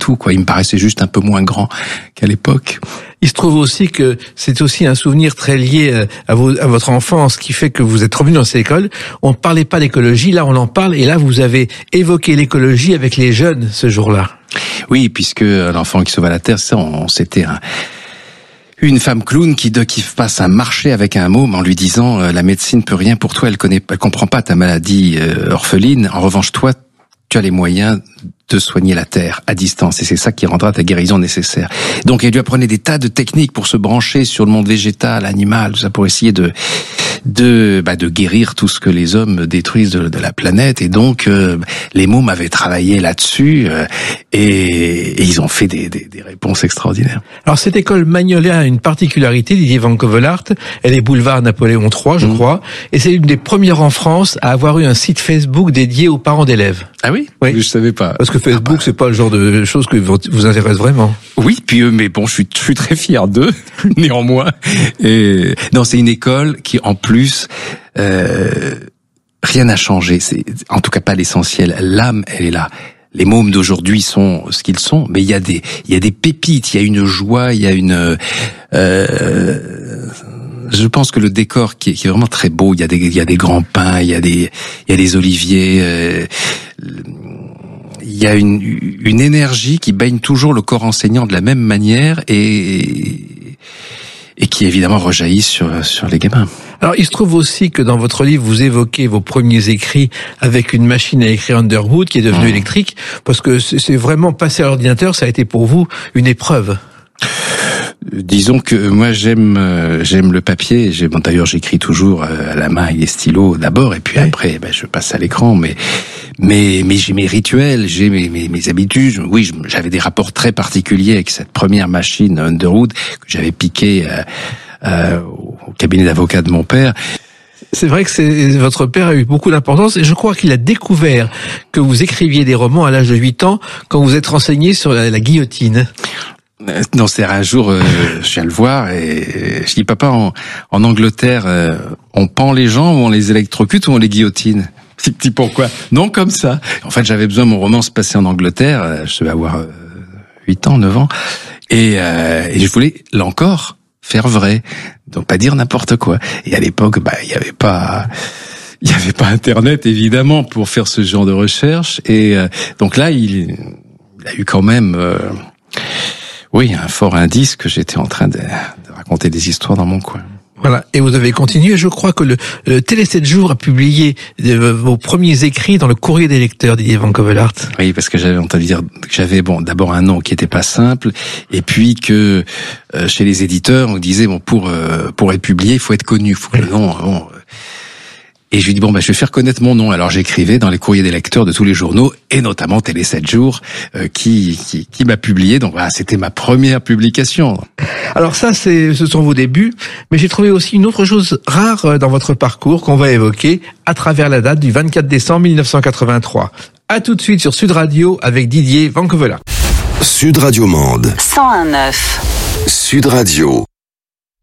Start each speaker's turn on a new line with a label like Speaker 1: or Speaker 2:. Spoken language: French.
Speaker 1: tout, quoi. Il me paraissait juste un peu moins grand qu'à l'époque.
Speaker 2: Il se trouve aussi que c'est aussi un souvenir très lié à votre enfance qui fait que vous êtes revenu dans cette école. On ne parlait pas d'écologie, là on en parle, et là vous avez évoqué l'écologie avec les jeunes ce jour-là.
Speaker 1: Oui, puisque l'enfant qui sauva la Terre, c'était une femme clown qui passe un marché avec un môme en lui disant la médecine peut rien pour toi, elle comprend pas ta maladie orpheline. En revanche, toi, tu as les moyens de soigner la Terre à distance, et c'est ça qui rendra ta guérison nécessaire. Donc, elle lui apprenait des tas de techniques pour se brancher sur le monde végétal, animal, tout ça, pour essayer de guérir tout ce que les hommes détruisent de la planète. Et donc, les mômes avaient travaillé là-dessus, et ils ont fait des réponses extraordinaires.
Speaker 2: Alors, cette école Magnolia a une particularité, Didier Van Covelart. Elle est boulevard Napoléon III, je crois, et c'est une des premières en France à avoir eu un site Facebook dédié aux parents d'élèves.
Speaker 1: Ah oui?
Speaker 2: Oui.
Speaker 1: Je savais pas.
Speaker 2: Parce que Facebook, c'est pas le genre de choses qui vous intéresse vraiment. Oui,
Speaker 1: puis mais bon, je suis très fier d'eux, néanmoins. Et non, c'est une école qui, en plus, rien n'a changé. C'est, en tout cas, pas l'essentiel. L'âme, elle est là. Les mômes d'aujourd'hui sont ce qu'ils sont, mais il y a des pépites, il y a une joie, il y a une, je pense que le décor qui est vraiment très beau. Il y a des grands pins, il y a des oliviers. Il y a une énergie qui baigne toujours le corps enseignant de la même manière et qui évidemment rejaillit sur les gamins.
Speaker 2: Alors, il se trouve aussi que dans votre livre, vous évoquez vos premiers écrits avec une machine à écrire Underwood qui est devenue électrique, parce que c'est vraiment passer à l'ordinateur, ça a été pour vous une épreuve.
Speaker 1: Disons que moi j'aime le papier. D'ailleurs, j'écris toujours à la main avec des stylos d'abord, et puis après, je passe à l'écran. Mais j'ai mes rituels, j'ai mes habitudes. Oui, j'avais des rapports très particuliers avec cette première machine Underwood que j'avais piquée au cabinet d'avocat de mon père.
Speaker 2: C'est vrai que votre père a eu beaucoup d'importance, et je crois qu'il a découvert que vous écriviez des romans à l'âge de 8 ans quand vous êtes renseigné sur la guillotine.
Speaker 1: Non, c'est un jour, je viens le voir et je dis, papa, en Angleterre, on pend les gens ou on les électrocute ou on les guillotine? Petit pourquoi? Non, comme ça. En fait, j'avais besoin, mon roman se passait en Angleterre, je devais avoir 8 ans, 9 ans, et je voulais, là encore, faire vrai. Donc, pas dire n'importe quoi. Et à l'époque, il y avait pas Internet, évidemment, pour faire ce genre de recherche. Et donc là, il a eu quand même... Oui, un fort indice que j'étais en train de raconter des histoires dans mon coin.
Speaker 2: Voilà, et vous avez continué. Je crois que le Télé 7 jours a publié vos premiers écrits dans le Courrier des lecteurs, Didier Van Covelart.
Speaker 1: Oui, parce que j'avais entendu dire que j'avais d'abord un nom qui était pas simple, et puis que chez les éditeurs on disait pour être publié il faut être connu, faut que le nom. Et je lui dis je vais faire connaître mon nom. Alors j'écrivais dans les courriers des lecteurs de tous les journaux, et notamment Télé 7 jours, qui m'a publié. Donc voilà, c'était ma première publication.
Speaker 2: Alors ça, ce sont vos débuts, mais j'ai trouvé aussi une autre chose rare dans votre parcours qu'on va évoquer à travers la date du 24 décembre 1983. À tout de suite sur Sud Radio avec Didier Van Covelart.
Speaker 3: Sud Radio Mende
Speaker 4: 101.9
Speaker 3: Sud Radio.